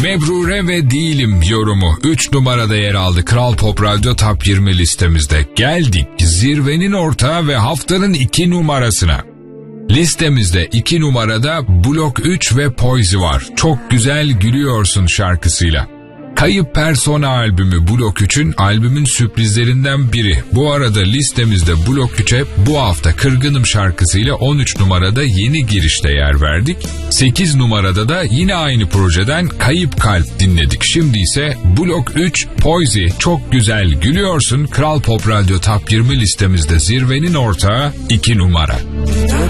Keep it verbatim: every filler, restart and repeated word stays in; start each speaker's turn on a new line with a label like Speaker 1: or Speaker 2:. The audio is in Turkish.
Speaker 1: Mebrure ve Değilim yorumu üç numarada yer aldı Kral Pop Radyo Top yirmi listemizde. Geldik zirvenin ortağı ve haftanın iki numarasına. Listemizde iki numarada Blok üç ve Poise var. Çok Güzel Gülüyorsun şarkısıyla. Kayıp Persona albümü Blok üçün albümün sürprizlerinden biri. Bu arada listemizde Blok üçe bu hafta Kırgınım şarkısıyla on üç numarada yeni girişte yer verdik. sekiz numarada da yine aynı projeden Kayıp Kalp dinledik. Şimdi ise Blok üç, Poise, Çok Güzel Gülüyorsun Kral Pop Radyo Top yirmi listemizde zirvenin ortağı iki numara.